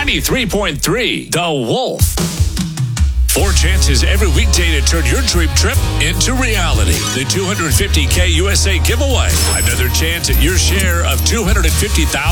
93.3 The Wolf. 4 chances every weekday to turn your dream trip into reality. The $250K USA giveaway. Another chance at your share of $250,000.